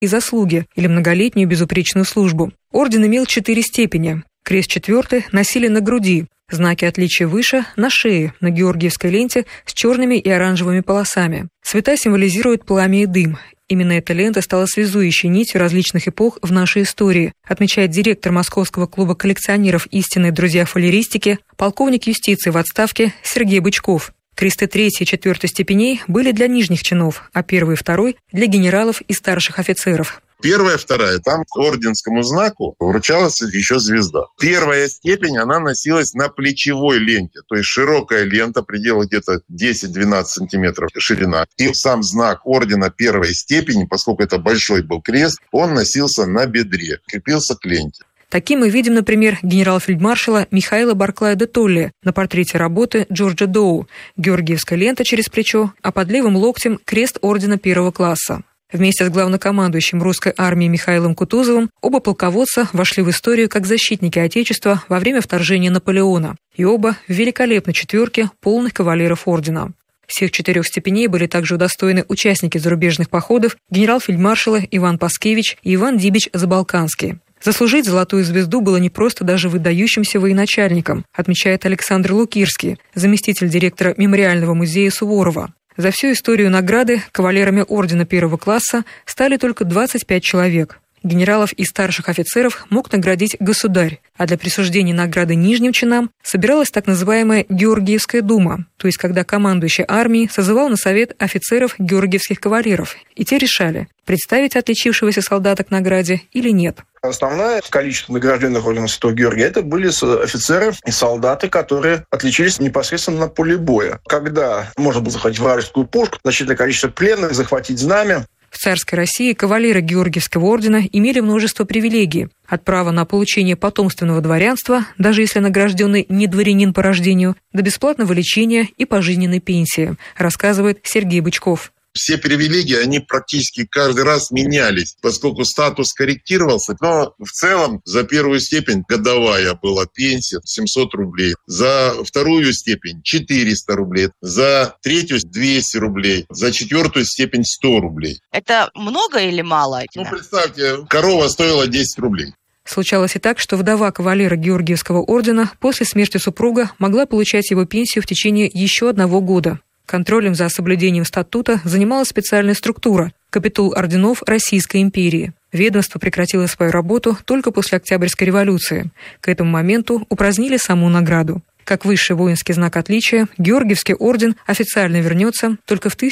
и заслуги или многолетнюю безупречную службу. Орден имел 4 степени. Крест 4 носили на груди, знаки отличия выше – на шее, на георгиевской ленте с черными и оранжевыми полосами. Цвета символизируют пламя и дым. Именно эта лента стала связующей нитью различных эпох в нашей истории, отмечает директор Московского клуба коллекционеров «Истинные друзья фалеристики», полковник юстиции в отставке Сергей Бычков. Кресты 3 и 4 степеней были для нижних чинов, а 1 и 2 – для генералов и старших офицеров. 1, 2, там к орденскому знаку вручалась еще звезда. 1 степень, она носилась на плечевой ленте, то есть широкая лента, предела где-то 10-12 сантиметров ширина. И сам знак ордена 1 степени, поскольку это большой был крест, он носился на бедре, крепился к ленте. Таким мы видим, например, генерал-фельдмаршала Михаила Барклая де Толли на портрете работы Джорджа Доу. Георгиевская лента через плечо, а под левым локтем крест ордена 1 класса. Вместе с главнокомандующим русской армией Михаилом Кутузовым оба полководца вошли в историю как защитники Отечества во время вторжения Наполеона. И оба в великолепной 4 полных кавалеров ордена. Всех 4 степеней были также удостоены участники зарубежных походов генерал-фельдмаршалы Иван Паскевич и Иван Дибич Забалканский. Заслужить золотую звезду было непросто даже выдающимся военачальникам, отмечает Александр Лукирский, заместитель директора Мемориального музея Суворова. За всю историю награды кавалерами ордена 1 класса стали только 25 человек. Генералов и старших офицеров мог наградить государь, а для присуждения награды нижним чинам собиралась так называемая Георгиевская дума, то есть когда командующий армией созывал на совет офицеров георгиевских кавалеров, и те решали, представить отличившегося солдата к награде или нет. Основное количество награжденных орденом Святого Георгия – это были офицеры и солдаты, которые отличились непосредственно на поле боя. Когда можно было захватить вражескую пушку, значительное количество пленных, захватить знамя. В царской России кавалеры Георгиевского ордена имели множество привилегий. От права на получение потомственного дворянства, даже если награжденный не дворянин по рождению, до бесплатного лечения и пожизненной пенсии, рассказывает Сергей Бычков. Все привилегии, они практически каждый раз менялись, поскольку статус корректировался. Но в целом за 1 степень годовая была пенсия 700 рублей, за 2 степень 400 рублей, за 3 200 рублей, за 4 степень 100 рублей. Это много или мало? Представьте, корова стоила 10 рублей. Случалось и так, что вдова кавалера Георгиевского ордена после смерти супруга могла получать его пенсию в течение еще 1 года. Контролем за соблюдением статута занималась специальная структура – капитул орденов Российской империи. Ведомство прекратило свою работу только после Октябрьской революции. К этому моменту упразднили саму награду. Как высший воинский знак отличия, Георгиевский орден официально вернется только в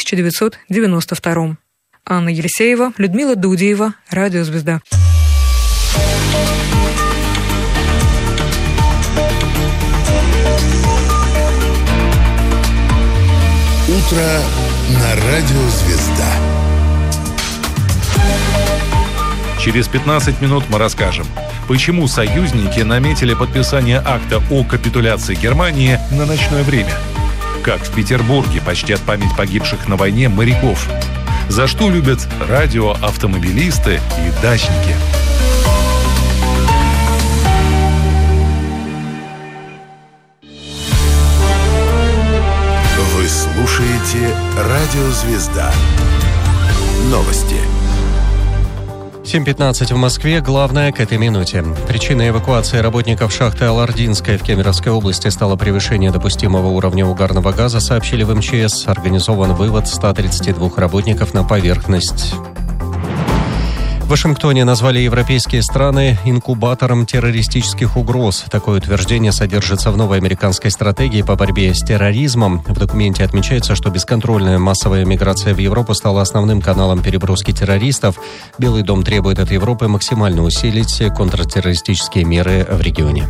1992. Анна Елисеева, Людмила Дудеева, Радио «Звезда». Утро на Радио «Звезда». Через 15 минут мы расскажем, почему союзники наметили подписание акта о капитуляции Германии на ночное время, как в Петербурге почтят память погибших на войне моряков, за что любят радио, автомобилисты и дачники. Вы слушаете Радио «Звезда». Новости. 7:15 в Москве. Главное к этой минуте. Причиной эвакуации работников шахты Алардинская в Кемеровской области стало превышение допустимого уровня угарного газа, сообщили в МЧС. Организован вывод 132 работников на поверхность. В Вашингтоне назвали европейские страны инкубатором террористических угроз. Такое утверждение содержится в новой американской стратегии по борьбе с терроризмом. В документе отмечается, что бесконтрольная массовая миграция в Европу стала основным каналом переброски террористов. Белый дом требует от Европы максимально усилить контртеррористические меры в регионе.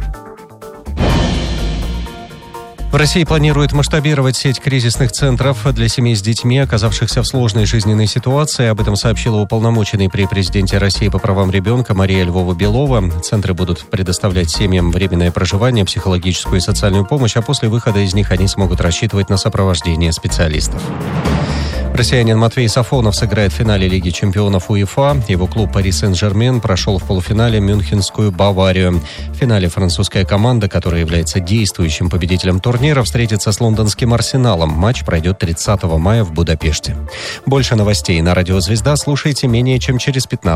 В России планируют масштабировать сеть кризисных центров для семей с детьми, оказавшихся в сложной жизненной ситуации. Об этом сообщила уполномоченный при президенте России по правам ребенка Мария Львова-Белова. Центры будут предоставлять семьям временное проживание, психологическую и социальную помощь, а после выхода из них они смогут рассчитывать на сопровождение специалистов. Россиянин Матвей Сафонов сыграет в финале Лиги чемпионов УЕФА. Его клуб «Пари Сен-Жермен» прошел в полуфинале мюнхенскую Баварию. В финале французская команда, которая является действующим победителем турнира, встретится с лондонским «Арсеналом». Матч пройдет 30 мая в Будапеште. Больше новостей на Радио «Звезда» слушайте менее чем через 15